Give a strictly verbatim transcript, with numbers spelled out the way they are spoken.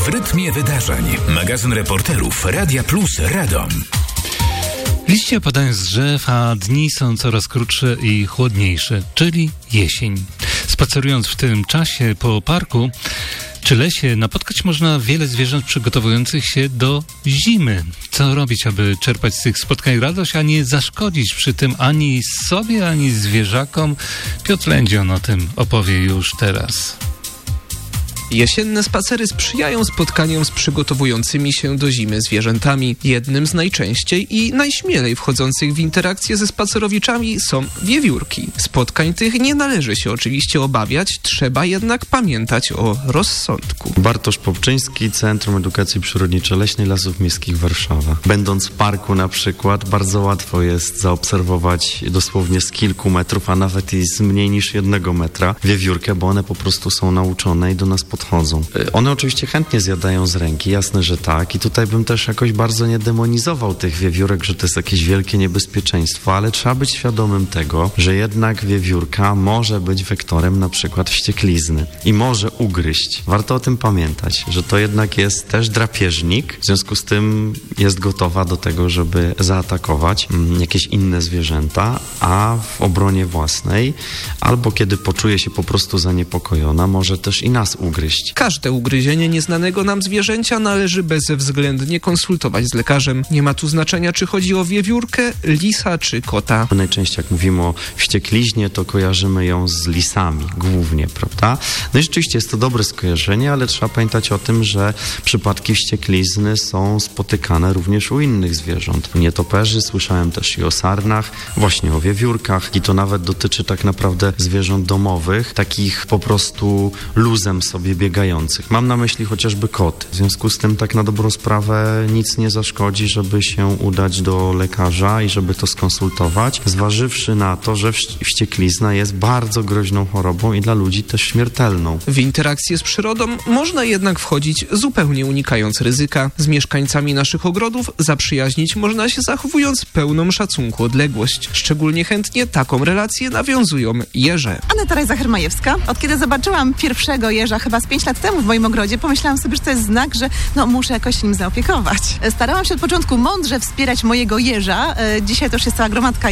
w rytmie wydarzeń. Magazyn reporterów Radia Plus Radom. Liście opadają z drzew, a dni są coraz krótsze i chłodniejsze, czyli jesień. Spacerując w tym czasie po parku czy lesie, napotkać można wiele zwierząt przygotowujących się do zimy. Co robić, aby czerpać z tych spotkań radość, a nie zaszkodzić przy tym ani sobie, ani zwierzakom? Piotr Lędzion o tym opowie już teraz. Jesienne spacery sprzyjają spotkaniom z przygotowującymi się do zimy zwierzętami. Jednym z najczęściej i najśmielej wchodzących w interakcję ze spacerowiczami są wiewiórki. Spotkań tych nie należy się oczywiście obawiać, trzeba jednak pamiętać o rozsądku. Bartosz Popczyński, Centrum Edukacji Przyrodniczo-Leśnej Lasów Miejskich Warszawa. Będąc w parku na przykład, bardzo łatwo jest zaobserwować dosłownie z kilku metrów, a nawet i z mniej niż jednego metra wiewiórkę, bo one po prostu są nauczone i do nas podchodzą. One oczywiście chętnie zjadają z ręki, jasne, że tak. I tutaj bym też jakoś bardzo nie demonizował tych wiewiórek, że to jest jakieś wielkie niebezpieczeństwo, ale trzeba być świadomym tego, że jednak wiewiórka może być wektorem na przykład wścieklizny i może ugryźć. Warto o tym pamiętać, że to jednak jest też drapieżnik, w związku z tym jest gotowa do tego, żeby zaatakować mm, jakieś inne zwierzęta, a w obronie własnej albo kiedy poczuje się po prostu zaniepokojona, może też i nas ugryźć. Każde ugryzienie nieznanego nam zwierzęcia należy bezwzględnie konsultować z lekarzem. Nie ma tu znaczenia, czy chodzi o wiewiórkę, lisa czy kota. Najczęściej jak mówimy o wściekliźnie, to kojarzymy ją z lisami głównie, prawda? No i rzeczywiście jest to dobre skojarzenie, ale trzeba pamiętać o tym, że przypadki wścieklizny są spotykane również u innych zwierząt. Nietoperzy, słyszałem też i o sarnach, właśnie o wiewiórkach i to nawet dotyczy tak naprawdę zwierząt domowych, takich po prostu luzem sobie biegających. Mam na myśli chociażby koty. W związku z tym tak na dobrą sprawę nic nie zaszkodzi, żeby się udać do lekarza i żeby to skonsultować, zważywszy na to, że wścieklizna jest bardzo groźną chorobą i dla ludzi też śmiertelną. W interakcję z przyrodą można jednak wchodzić zupełnie unikając ryzyka. Z mieszkańcami naszych ogrodów zaprzyjaźnić można się zachowując pełną szacunku odległość. Szczególnie chętnie taką relację nawiązują jeże. Aneta Rajza-Hermajewska. Od kiedy zobaczyłam pierwszego jeża chyba z pięć lat temu w moim ogrodzie, pomyślałam sobie, że to jest znak, że no muszę jakoś nim zaopiekować. Starałam się od początku mądrze wspierać mojego jeża. Dzisiaj to już jest cała gromadka